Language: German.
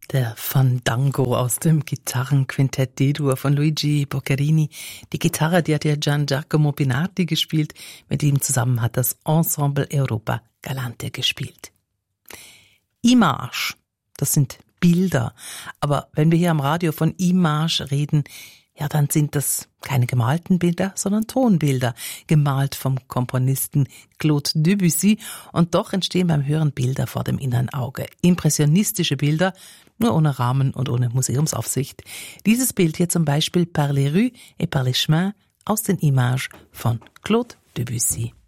Der Fandango aus dem Gitarrenquintett D-Dur von Luigi Boccherini. Die Gitarre, die hat ja Gian Giacomo Pinardi gespielt. Mit ihm zusammen hat das Ensemble Europa Galante gespielt. Image, das sind Bilder. Aber wenn wir hier am Radio von Image reden, ja, dann sind das keine gemalten Bilder, sondern Tonbilder, gemalt vom Komponisten Claude Debussy. Und doch entstehen beim Hören Bilder vor dem inneren Auge. Impressionistische Bilder, nur ohne Rahmen und ohne Museumsaufsicht. Dieses Bild hier zum Beispiel Par les rues et par les chemins aus den Images von Claude Debussy.